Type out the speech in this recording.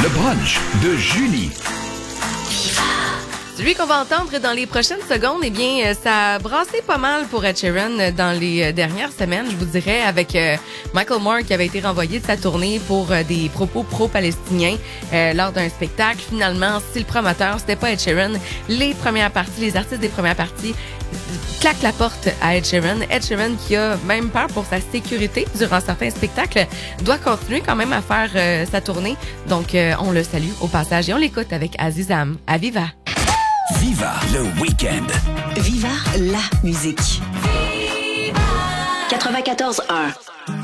Le brunch de Julie. Celui qu'on va entendre dans les prochaines secondes, eh bien, ça a brassé pas mal pour Ed Sheeran dans les dernières semaines, je vous dirais, avec Michael Moore qui avait été renvoyé de sa tournée pour des propos pro-palestiniens lors d'un spectacle. Finalement, si le promoteur, c'était pas Ed Sheeran, les artistes des premières parties claquent la porte à Ed Sheeran. Ed Sheeran, qui a même peur pour sa sécurité durant certains spectacles, doit continuer quand même à faire sa tournée. Donc, on le salue au passage et on l'écoute avec Azizam à Viva. Viva le week-end. Viva la musique. 94.1